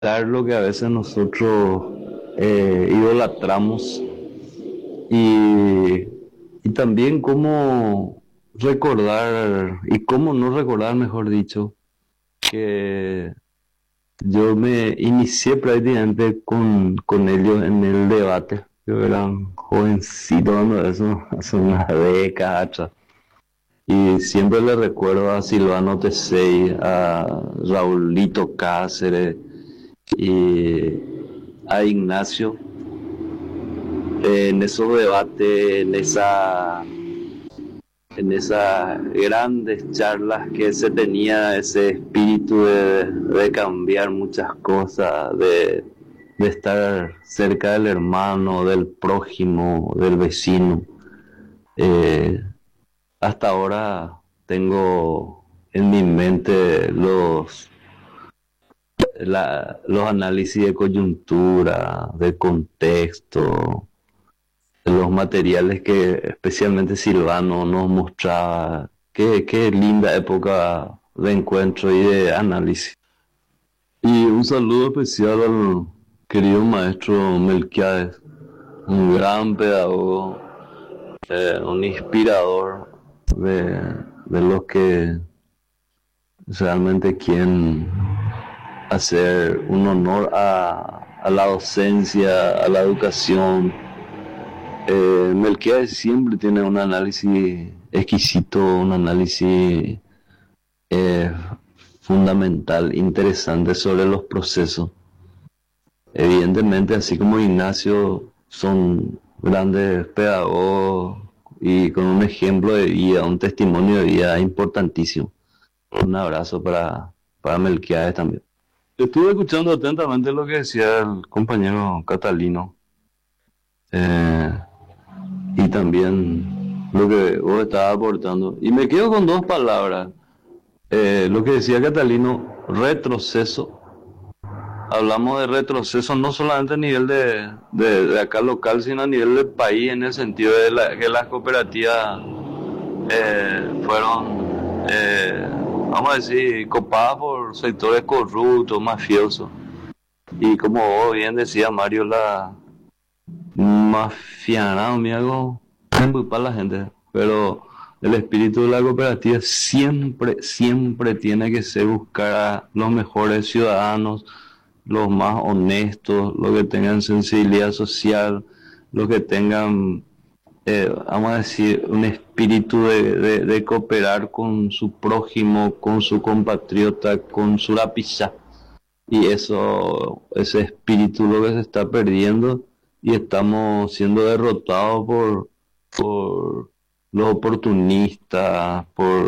Dar lo que a veces nosotros idolatramos y, y también cómo recordar y cómo no recordar, mejor dicho, que yo me inicié prácticamente con ellos en el debate. Yo era un jovencito cuando eso, hace una década atrás. Y siempre le recuerdo a Silvano Tesei, a Raulito Cáceres y a Ignacio en esos debates, en esas grandes charlas que se tenía ese espíritu de cambiar muchas cosas, de estar cerca del hermano, del prójimo, del vecino. Eh, Hasta ahora tengo en mi mente los análisis de coyuntura, de contexto, de los materiales que especialmente Silvano nos mostraba. Qué linda época de encuentro y de análisis. Y un saludo especial al querido maestro Melquiades, un gran pedagogo, un inspirador de los que realmente quieren hacer un honor a la docencia, a la educación. Melquiades siempre tiene un análisis exquisito, un análisis eh, fundamental, interesante sobre los procesos. Evidentemente, así como Ignacio, son grandes pedagogos y con un ejemplo de vida, un testimonio de vida importantísimo. Un abrazo para Melquiades también. Estuve escuchando atentamente lo que decía el compañero Catalino eh, y también lo que vos estabas aportando. Y me quedo con dos palabras. Lo que decía Catalino, retroceso. Hablamos de retroceso no solamente a nivel de acá local, sino a nivel del país, en el sentido de que las cooperativas fueron, vamos a decir, copadas por sectores corruptos, mafiosos. Y como vos bien decía Mario, la mafiana, mi algo, es muy para la gente, pero el espíritu de la cooperativa siempre tiene que ser buscar a los mejores ciudadanos, los más honestos, los que tengan sensibilidad social, los que tengan, vamos a decir, un espíritu de cooperar con su prójimo, con su compatriota, con su lapizá. Y eso, ese espíritu lo que se está perdiendo y estamos siendo derrotados por los oportunistas,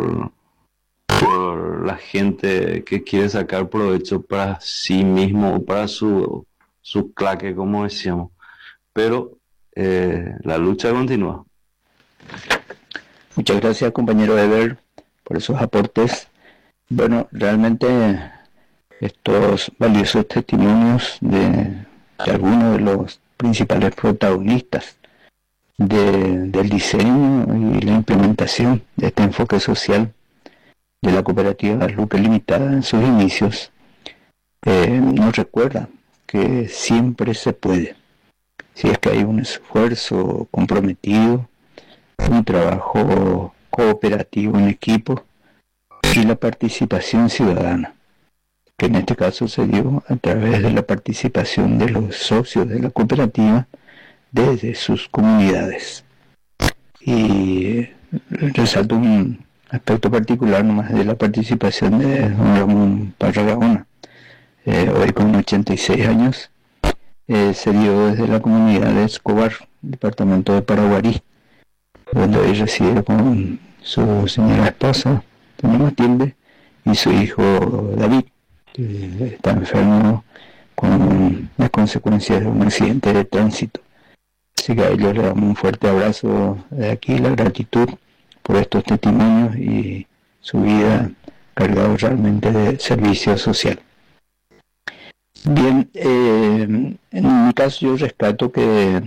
por la gente que quiere sacar provecho para sí mismo, para su claque, como decíamos. Pero la lucha continúa. Muchas gracias, compañero Ever, por esos aportes. Bueno, realmente estos valiosos testimonios de algunos de los principales protagonistas del diseño y la implementación de este enfoque social de la cooperativa Luque Limitada en sus inicios, nos recuerda que siempre se puede, si es que hay un esfuerzo comprometido, un trabajo cooperativo en equipo y la participación ciudadana, que en este caso se dio a través de la participación de los socios de la cooperativa desde sus comunidades. Y resalto un aspecto particular nomás de la participación de don Ramón Parra, hoy con 86 años, se dio desde la comunidad de Escobar, departamento de Paraguarí, donde hoy reside con su señora esposa, doña Matilde, y su hijo David, que está enfermo con las consecuencias de un accidente de tránsito. Así que a ellos le damos un fuerte abrazo de aquí, la gratitud por estos testimonios y su vida cargado realmente de servicio social. Bien, en mi caso yo rescato que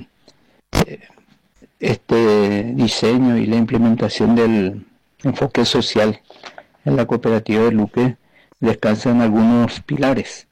este diseño y la implementación del enfoque social en la cooperativa de Luque descansan algunos pilares